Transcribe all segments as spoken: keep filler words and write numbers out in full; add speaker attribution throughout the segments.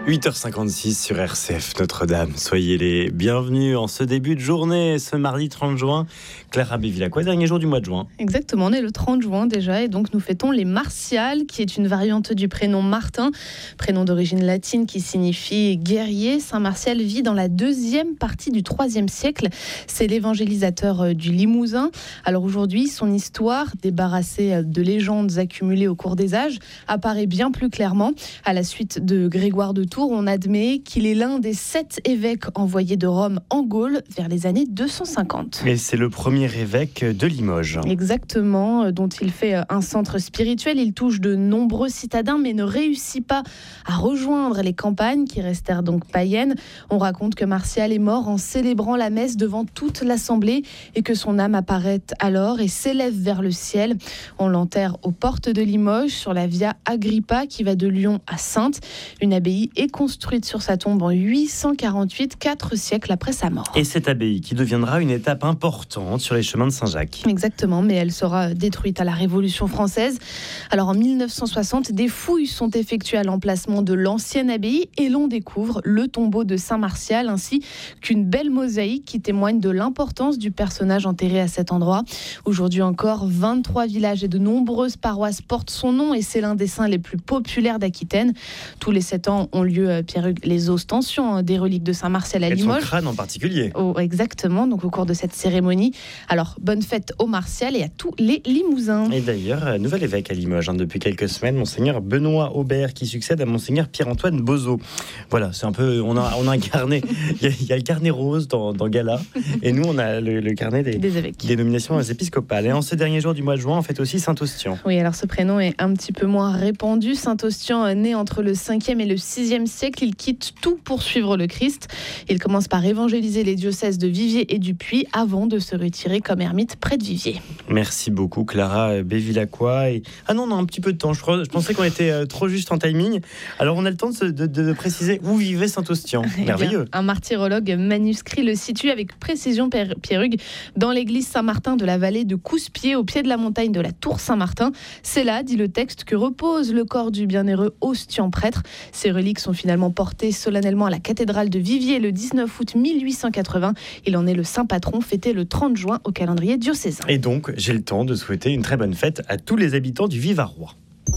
Speaker 1: huit heures cinquante-six sur R C F Notre-Dame. Soyez les bienvenus en ce début de journée, ce mardi trente juin. Clara Bévilacqua, dernier jour du mois de juin.
Speaker 2: Exactement, on est le trente juin déjà et donc nous fêtons les Martiales, qui est une variante du prénom Martin, prénom d'origine latine qui signifie guerrier. Saint Martial vit dans la deuxième partie du troisième siècle. C'est l'évangélisateur du Limousin. Alors aujourd'hui, son histoire, débarrassée de légendes accumulées au cours des âges, apparaît bien plus clairement. À la suite de Grégoire de Tours, on admet qu'il est l'un des sept évêques envoyés de Rome en Gaule vers les années deux cent cinquante.
Speaker 1: Et c'est le premier évêque de Limoges.
Speaker 2: Exactement, dont il fait un centre spirituel. Il touche de nombreux citadins, mais ne réussit pas à rejoindre les campagnes qui restèrent donc païennes. On raconte que Martial est mort en célébrant la messe devant toute l'assemblée et que son âme apparaît alors et s'élève vers le ciel. On l'enterre aux portes de Limoges, sur la Via Agrippa qui va de Lyon à Saintes. Une abbaye est construite sur sa tombe en huit cent quarante-huit, quatre siècles après sa mort.
Speaker 1: Et cette abbaye qui deviendra une étape importante sur les chemins de Saint-Jacques.
Speaker 2: Exactement, mais elle sera détruite à la Révolution française. Alors en mille neuf cent soixante, des fouilles sont effectuées à l'emplacement de l'ancienne abbaye et l'on découvre le tombeau de Saint Martial ainsi qu'une belle mosaïque qui témoigne de l'importance du personnage enterré à cet endroit. Aujourd'hui encore, vingt-trois villages et de nombreuses paroisses portent son nom et c'est l'un des saints les plus populaires d'Aquitaine. Tous les sept ans ont lieu, Pierre-Hugues, les ostensions des reliques de Saint Martial à Limoges.
Speaker 1: Et son crâne en particulier.
Speaker 2: Oh, exactement, donc au cours de cette cérémonie. Alors, bonne fête aux Martial et à tous les Limousins.
Speaker 1: Et d'ailleurs, nouvel évêque à Limoges hein, depuis quelques semaines, monseigneur Benoît Aubert, qui succède à monseigneur Pierre-Antoine Bozo. Voilà, c'est un peu, on a, on a un carnet, il y, y a le carnet rose dans, dans Gala, et nous on a le, le carnet des,
Speaker 2: des évêques.
Speaker 1: Des nominations épiscopales. Et en ce dernier jour du mois de juin, on fête aussi Saint-Ostian.
Speaker 2: Oui, alors ce prénom est un petit peu moins répandu. Saint-Ostian, né entre le cinquième et le sixième siècle, il quitte tout pour suivre le Christ. Il commence par évangéliser les diocèses de Viviers et du Puy avant de se retirer comme ermite près de Viviers.
Speaker 1: Merci beaucoup Clara Bévilacqua. Et... Ah non, on a un petit peu de temps. Je, crois, je pensais qu'on était euh, trop juste en timing. Alors on a le temps de, de, de préciser où vivait Saint-Ostian. Merveilleux.
Speaker 2: Eh bien, un martyrologue manuscrit le situe avec précision, Pierre-Hugues, dans l'église Saint-Martin de la vallée de Couspier, au pied de la montagne de la Tour Saint-Martin. C'est là, dit le texte, que repose le corps du bienheureux Ostian prêtre. Ses reliques sont finalement portées solennellement à la cathédrale de Viviers le dix-neuf août mille huit cent quatre-vingts. Il en est le saint patron, fêté le trente juin au calendrier diocésain.
Speaker 1: Et donc, j'ai le temps de souhaiter une très bonne fête à tous les habitants du Vivarois.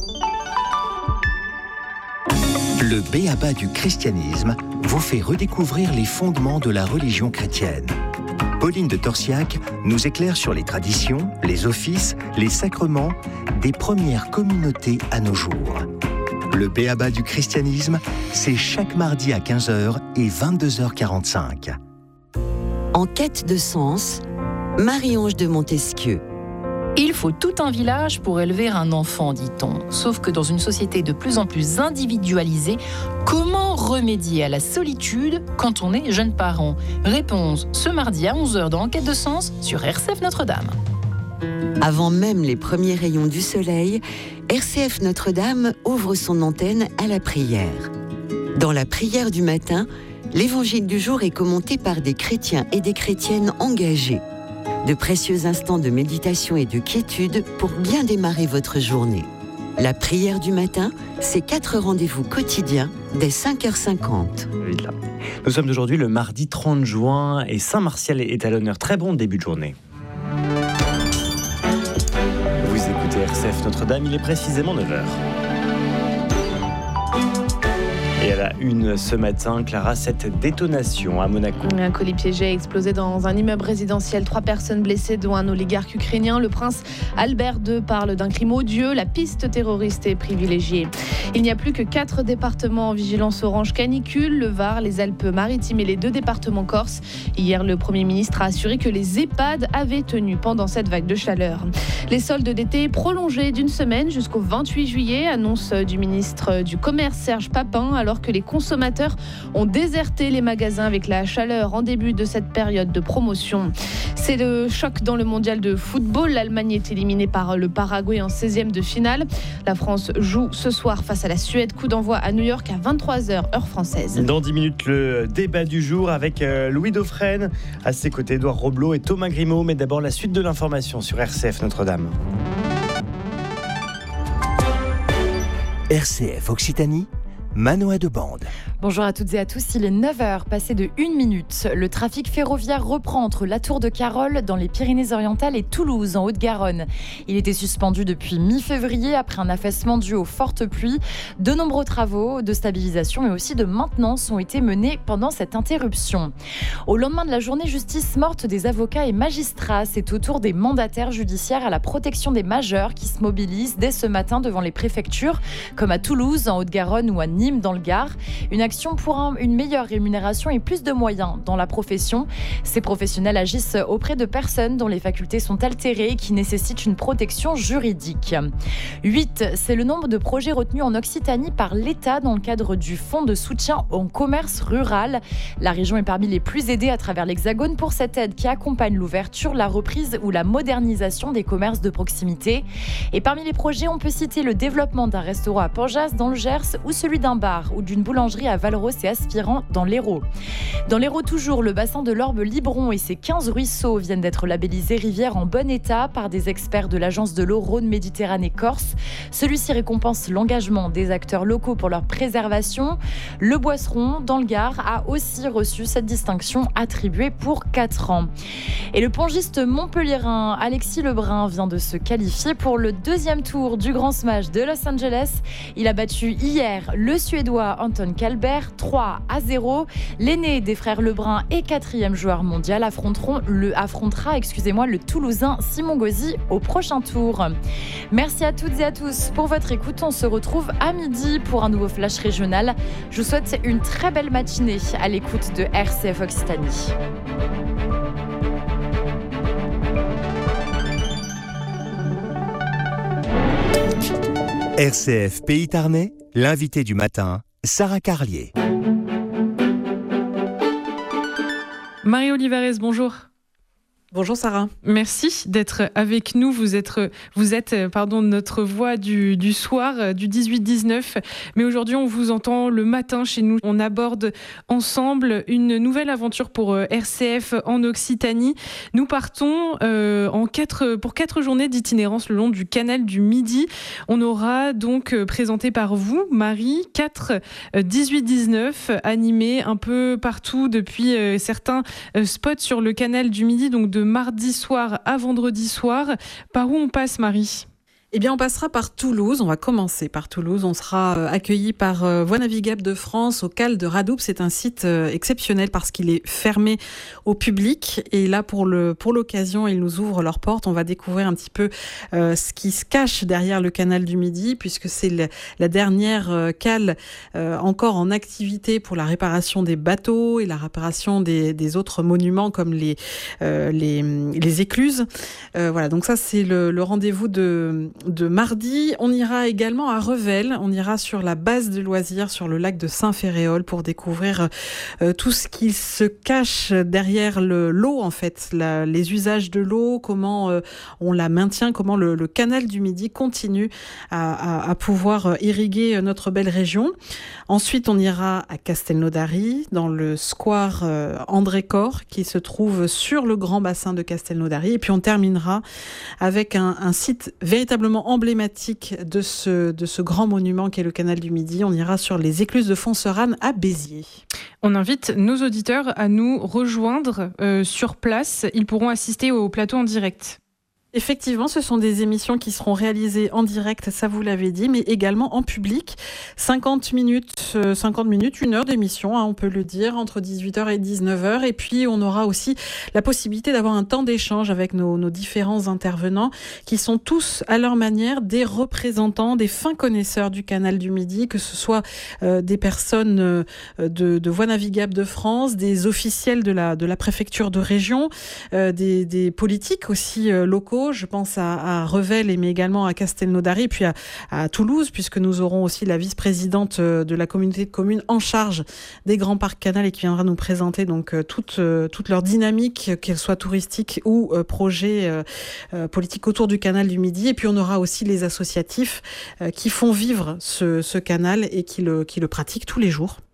Speaker 3: Le b.a.-ba du christianisme vous fait redécouvrir les fondements de la religion chrétienne. Pauline de Torsiac nous éclaire sur les traditions, les offices, les sacrements des premières communautés à nos jours. Le b.a.-ba du christianisme, c'est chaque mardi à quinze heures et vingt-deux heures quarante-cinq.
Speaker 4: En quête de sens, Marie-Ange de Montesquieu.
Speaker 5: Il faut tout un village pour élever un enfant, dit-on. Sauf que dans une société de plus en plus individualisée, comment remédier à la solitude quand on est jeune parent ? Réponse ce mardi à onze heures dans Enquête de sens sur R C F Notre-Dame.
Speaker 4: Avant même les premiers rayons du soleil, R C F Notre-Dame ouvre son antenne à la prière. Dans la prière du matin, l'évangile du jour est commenté par des chrétiens et des chrétiennes engagés. De précieux instants de méditation et de quiétude pour bien démarrer votre journée. La prière du matin, c'est quatre rendez-vous quotidiens dès cinq heures cinquante.
Speaker 1: Nous sommes aujourd'hui le mardi trente juin et Saint Martial est à l'honneur. Très bon début de journée. Vous écoutez R C F Notre-Dame, il est précisément neuf heures. Et à la une ce matin, Clara, cette détonation à Monaco.
Speaker 2: Un colis piégé a explosé dans un immeuble résidentiel. Trois personnes blessées, dont un oligarque ukrainien. Le prince Albert deux parle d'un crime odieux. La piste terroriste est privilégiée. Il n'y a plus que quatre départements en vigilance orange canicule, le Var, les Alpes-Maritimes et les deux départements corses. Hier, le Premier ministre a assuré que les EHPAD avaient tenu pendant cette vague de chaleur. Les soldes d'été prolongés d'une semaine jusqu'au vingt-huit juillet, annonce du ministre du Commerce Serge Papin, alors que les consommateurs ont déserté les magasins avec la chaleur en début de cette période de promotion. C'est le choc dans le mondial de football. L'Allemagne est éliminée par le Paraguay en seizième de finale. La France joue ce soir face à la Suède. Coup d'envoi à New York à vingt-trois heures, heure française.
Speaker 1: Dans dix minutes, le débat du jour avec Louis Dauphren. À ses côtés, Édouard Roblot et Thomas Grimaud. Mais d'abord, la suite de l'information sur R C F Notre-Dame.
Speaker 3: R C F Occitanie, Manoa de Bande.
Speaker 6: Bonjour à toutes et à tous, il est neuf heures, passé de une minute. Le trafic ferroviaire reprend entre la Tour de Carol dans les Pyrénées-Orientales et Toulouse en Haute-Garonne. Il était suspendu depuis mi-février après un affaissement dû aux fortes pluies. De nombreux travaux de stabilisation mais aussi de maintenance ont été menés pendant cette interruption. Au lendemain de la journée justice morte des avocats et magistrats, c'est au tour des mandataires judiciaires à la protection des majeurs qui se mobilisent dès ce matin devant les préfectures, comme à Toulouse, en Haute-Garonne ou à Nîmes dans le Gard. Une action pour un, une meilleure rémunération et plus de moyens dans la profession. Ces professionnels agissent auprès de personnes dont les facultés sont altérées et qui nécessitent une protection juridique. huit. C'est le nombre de projets retenus en Occitanie par l'État dans le cadre du Fonds de soutien au commerce rural. La région est parmi les plus aidées à travers l'Hexagone pour cette aide qui accompagne l'ouverture, la reprise ou la modernisation des commerces de proximité. Et parmi les projets, on peut citer le développement d'un restaurant à Panjas dans le Gers ou celui d'un bar ou d'une boulangerie à Valros et Aspirant dans l'Hérault. Dans l'Hérault toujours, le bassin de l'Orbe-Libron et ses quinze ruisseaux viennent d'être labellisés rivières en bon état par des experts de l'agence de l'eau Rhône-Méditerranée-Corse. Celui-ci récompense l'engagement des acteurs locaux pour leur préservation. Le Boisseron, dans le Gard, a aussi reçu cette distinction attribuée pour quatre ans. Et le pongiste montpelliérain Alexis Lebrun vient de se qualifier pour le deuxième tour du Grand Smash de Los Angeles. Il a battu hier le Suédois Anton Kalber trois à zéro. L'aîné des frères Lebrun et quatrième joueur mondial affronteront le, affrontera excusez-moi, le Toulousain Simon Gauzy au prochain tour. Merci à toutes et à tous pour votre écoute. On se retrouve à midi pour un nouveau flash régional. Je vous souhaite une très belle matinée à l'écoute de R C F Occitanie.
Speaker 3: R C F Pays Tarnais, l'invité du matin, Sarah Carlier.
Speaker 7: Marie Olivares, bonjour.
Speaker 8: Bonjour Sarah.
Speaker 7: Merci d'être avec nous. Vous êtes, vous êtes pardon, notre voix du, du soir, du dix-huit dix-neuf. Mais aujourd'hui, on vous entend le matin chez nous. On aborde ensemble une nouvelle aventure pour R C F en Occitanie. Nous partons euh, en quatre, pour quatre journées d'itinérance le long du canal du Midi. On aura donc présenté par vous, Marie, quatre dix-huit dix-neuf animés un peu partout depuis euh, certains euh, spots sur le canal du Midi, donc de mardi soir à vendredi soir. Par où on passe, Marie ?
Speaker 8: Eh bien, on passera par Toulouse. On va commencer par Toulouse. On sera accueilli par Voies navigables de France au cale de Radoup. C'est un site exceptionnel parce qu'il est fermé au public. Et là, pour le pour l'occasion, ils nous ouvrent leurs portes. On va découvrir un petit peu euh, ce qui se cache derrière le canal du Midi, puisque c'est le, la dernière euh, cale euh, encore en activité pour la réparation des bateaux et la réparation des, des autres monuments comme les euh, les, les écluses. Euh, voilà. Donc ça, c'est le, le rendez-vous de de mardi. On ira également à Revel, on ira sur la base de loisirs sur le lac de Saint-Ferréol pour découvrir euh, tout ce qui se cache derrière le, l'eau en fait, la, les usages de l'eau, comment euh, on la maintient, comment le, le canal du Midi continue à, à, à pouvoir irriguer notre belle région. Ensuite, on ira à Castelnaudary, dans le square euh, André Cor qui se trouve sur le grand bassin de Castelnaudary. Et puis on terminera avec un, un site véritablement emblématique de ce, de ce grand monument qu'est le canal du Midi. On ira sur les écluses de Fonserane à Béziers.
Speaker 7: On invite nos auditeurs à nous rejoindre euh, sur place. Ils pourront assister au plateau en direct.
Speaker 8: Effectivement, ce sont des émissions qui seront réalisées en direct, ça vous l'avez dit, mais également en public. cinquante minutes, euh, cinquante minutes, une heure d'émission, hein, on peut le dire, entre dix-huit heures et dix-neuf heures. Et puis, on aura aussi la possibilité d'avoir un temps d'échange avec nos, nos différents intervenants qui sont tous, à leur manière, des représentants, des fins connaisseurs du canal du Midi, que ce soit euh, des personnes euh, de, de Voies navigables de France, des officiels de la, de la préfecture de région, euh, des, des politiques aussi euh, locaux. Je pense à, à Revel, mais également à Castelnaudary, puis à, à Toulouse, puisque nous aurons aussi la vice-présidente de la communauté de communes en charge des grands parcs canals et qui viendra nous présenter donc toute, toute leur dynamique, qu'elle soit touristique ou euh, projet euh, euh, politique autour du canal du Midi. Et puis on aura aussi les associatifs euh, qui font vivre ce, ce canal et qui le, qui le pratiquent tous les jours.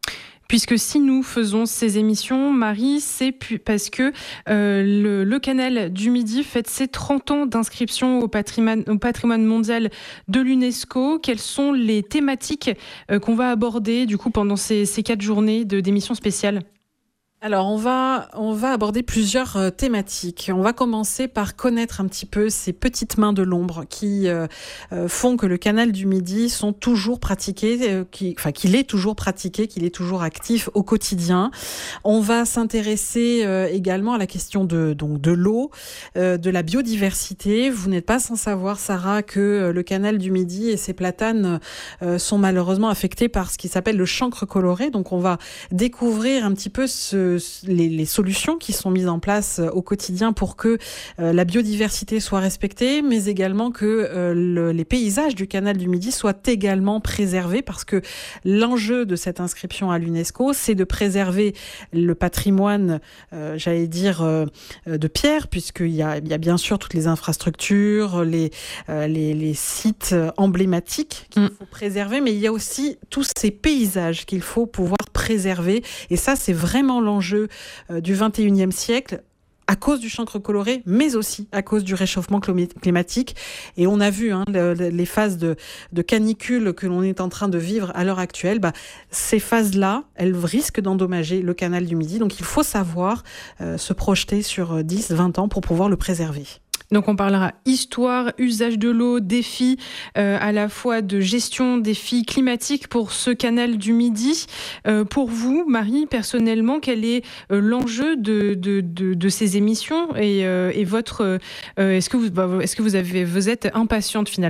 Speaker 7: Puisque si nous faisons ces émissions, Marie, c'est parce que euh, le, le Canal du Midi fête ses trente ans d'inscription au patrimoine, au patrimoine mondial de l'UNESCO. Quelles sont les thématiques euh, qu'on va aborder du coup pendant ces, ces quatre journées de, d'émissions spéciales ?
Speaker 8: Alors, on va, on va aborder plusieurs euh, thématiques. On va commencer par connaître un petit peu ces petites mains de l'ombre qui euh, euh, font que le Canal du Midi sont toujours pratiqués, euh, qui, enfin, qu'il est toujours pratiqué, qu'il est toujours actif au quotidien. On va s'intéresser euh, également à la question de, donc, de l'eau, euh, de la biodiversité. Vous n'êtes pas sans savoir, Sarah, que euh, le Canal du Midi et ses platanes euh, sont malheureusement affectés par ce qui s'appelle le chancre coloré. Donc, on va découvrir un petit peu ce Les, les solutions qui sont mises en place au quotidien pour que euh, la biodiversité soit respectée, mais également que euh, le, les paysages du Canal du Midi soient également préservés, parce que l'enjeu de cette inscription à l'UNESCO, c'est de préserver le patrimoine, euh, j'allais dire, euh, de pierre, puisqu'il y a, il y a bien sûr toutes les infrastructures, les, euh, les, les sites emblématiques qu'il faut préserver, mais il y a aussi tous ces paysages qu'il faut pouvoir préserver, et ça, c'est vraiment l'enjeu Enjeu du vingt et unième siècle, à cause du chancre coloré, mais aussi à cause du réchauffement climatique. Et on a vu hein, le, les phases de, de canicule que l'on est en train de vivre à l'heure actuelle. Bah, ces phases-là, elles risquent d'endommager le Canal du Midi. Donc il faut savoir euh, se projeter sur dix, vingt ans pour pouvoir le préserver.
Speaker 7: Donc on parlera histoire, usage de l'eau, défis euh, à la fois de gestion, défis climatiques pour ce Canal du Midi. Euh, pour vous, Marie, personnellement, quel est euh, l'enjeu de, de, de, de ces émissions et, euh, et votre, euh, est-ce que vous, bah, est-ce que vous avez, vous êtes impatiente finalement ?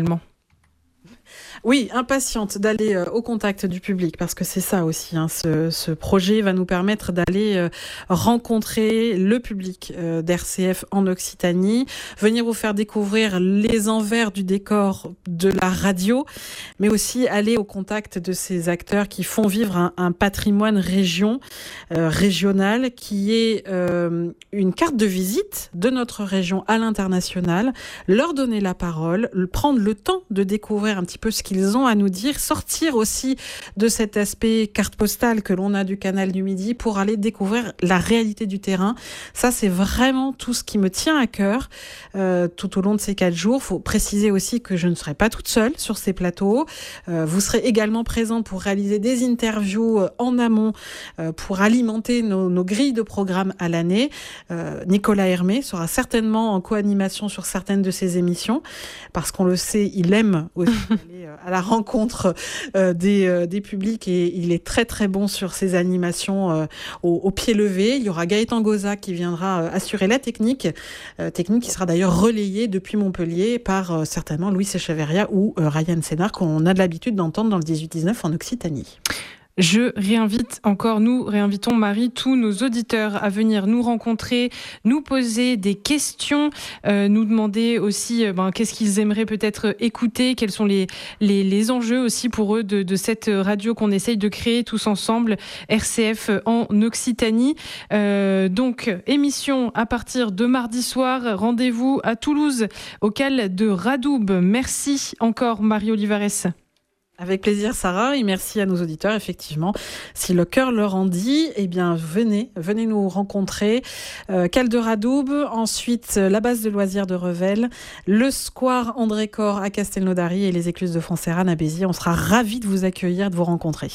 Speaker 8: Oui, impatiente d'aller euh, au contact du public, parce que c'est ça aussi. Hein, ce, ce projet va nous permettre d'aller euh, rencontrer le public euh, d'R C F en Occitanie, venir vous faire découvrir les envers du décor de la radio, mais aussi aller au contact de ces acteurs qui font vivre un, un patrimoine région, euh, régional, qui est euh, une carte de visite de notre région à l'international, leur donner la parole, prendre le temps de découvrir un petit peu ce qu'ils ont à nous dire, sortir aussi de cet aspect carte postale que l'on a du Canal du Midi pour aller découvrir la réalité du terrain. Ça, c'est vraiment tout ce qui me tient à cœur euh, tout au long de ces quatre jours. Il faut préciser aussi que je ne serai pas toute seule sur ces plateaux. Euh, vous serez également présents pour réaliser des interviews euh, en amont euh, pour alimenter nos, nos grilles de programme à l'année. Euh, Nicolas Hermé sera certainement en co-animation sur certaines de ces émissions, parce qu'on le sait, il aime aussi aller à la rencontre euh, des, euh, des publics, et il est très très bon sur ces animations euh, au, au pied levé. Il y aura Gaëtan Goza qui viendra euh, assurer la technique, euh, technique qui sera d'ailleurs relayée depuis Montpellier par euh, certainement Louis Echeverria ou euh, Ryan Sénard, qu'on a de l'habitude d'entendre dans le dix-huit dix-neuf en Occitanie.
Speaker 7: Je réinvite encore, nous réinvitons, Marie, tous nos auditeurs à venir nous rencontrer, nous poser des questions, euh, nous demander aussi euh, ben, qu'est-ce qu'ils aimeraient peut-être écouter, quels sont les, les, les enjeux aussi pour eux de, de cette radio qu'on essaye de créer tous ensemble, R C F en Occitanie. Euh, donc, émission à partir de mardi soir, rendez-vous à Toulouse, au Cal de Radoub. Merci encore, Marie Olivares.
Speaker 8: Avec plaisir, Sarah, et merci à nos auditeurs. Effectivement, si le cœur leur en dit, eh bien, venez, venez nous rencontrer. Euh, Cal de Radoub, ensuite la base de loisirs de Revel, le square André Cor à Castelnaudary et les écluses de Fontserrane à Béziers. On sera ravis de vous accueillir, de vous rencontrer.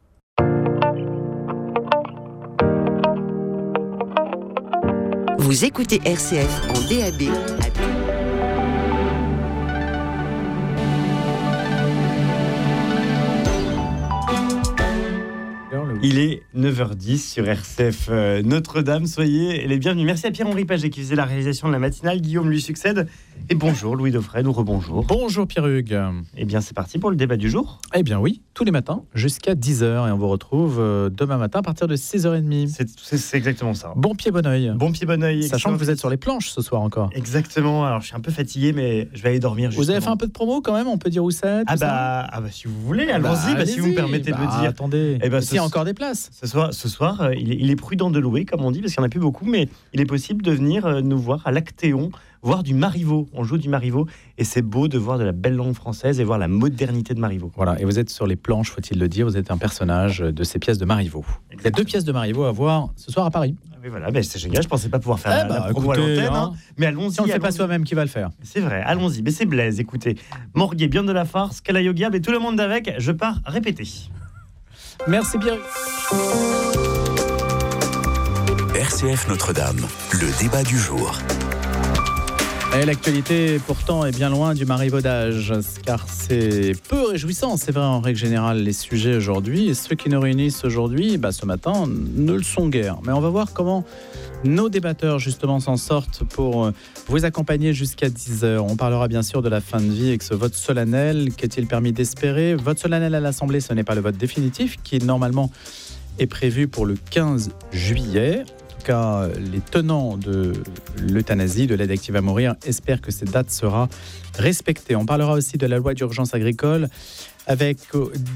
Speaker 4: Vous écoutez R C F en D A B à
Speaker 1: Il est neuf heures dix sur R C F euh, Notre-Dame. Soyez les bienvenus. Merci à Pierre-Henri Paget qui faisait la réalisation de la matinale. Guillaume lui succède. Et bonjour Louis Dauphren, ou rebonjour.
Speaker 9: Bonjour Pierre-Hugues.
Speaker 1: Eh bien c'est parti pour le débat du jour.
Speaker 9: Eh bien oui, tous les matins jusqu'à dix heures. Et on vous retrouve euh, demain matin à partir de six heures trente.
Speaker 1: C'est, c'est, c'est exactement ça.
Speaker 9: Bon pied, bon oeil.
Speaker 1: Bon pied, bon oeil.
Speaker 9: Sachant que vous êtes sur les planches ce soir encore.
Speaker 1: Exactement. Alors je suis un peu fatigué, mais je vais aller dormir justement.
Speaker 9: Vous avez fait un peu de promo quand même, on peut dire où c'est.
Speaker 1: Ah bah, ah bah si vous voulez, allons-y, bah, bah, si vous me permettez bah, de le dire.
Speaker 9: Attendez,
Speaker 1: eh bah,
Speaker 9: il y a encore des places.
Speaker 1: Ce soir, ce soir euh, il, est, il est prudent de louer, comme on dit, parce qu'il n'y en a plus beaucoup, mais il est possible de venir euh, nous voir à l'Actéon, voir du Marivaux. On joue du Marivaux, et c'est beau de voir de la belle langue française et voir la modernité de Marivaux.
Speaker 9: Voilà, et vous êtes sur les planches, faut-il le dire, vous êtes un personnage de ces pièces de Marivaux. Exactement. Il y a deux pièces de Marivaux à voir ce soir à Paris.
Speaker 1: Ah oui, voilà, ben, c'est génial, je ne pensais pas pouvoir faire
Speaker 9: eh
Speaker 1: la,
Speaker 9: bah,
Speaker 1: la promo à l'antenne,
Speaker 9: hein,
Speaker 1: hein, mais allons-y.
Speaker 9: Si on ne le fait
Speaker 1: allons-y.
Speaker 9: pas soi-même, qui va le faire?
Speaker 1: C'est vrai, allons-y, mais c'est Blaise, écoutez. Morguet, bien de la farce, Kalayo Gab et tout le monde avec, je pars répéter.
Speaker 9: Merci Pierre.
Speaker 3: R C F Notre-Dame, le débat du jour.
Speaker 9: Et l'actualité, pourtant, est bien loin du marivaudage, car c'est peu réjouissant, c'est vrai, en règle générale, les sujets aujourd'hui. Et ceux qui nous réunissent aujourd'hui, bah, ce matin, ne le sont guère. Mais on va voir comment nos débatteurs, justement, s'en sortent pour vous accompagner jusqu'à dix heures. On parlera bien sûr de la fin de vie avec ce vote solennel. Qu'est-il permis d'espérer? Vote solennel à l'Assemblée, ce n'est pas le vote définitif, qui, normalement, est prévu pour le quinze juillet. Cas, les tenants de l'euthanasie, de l'aide active à mourir, espèrent que cette date sera respectée. On parlera aussi de la loi d'urgence agricole avec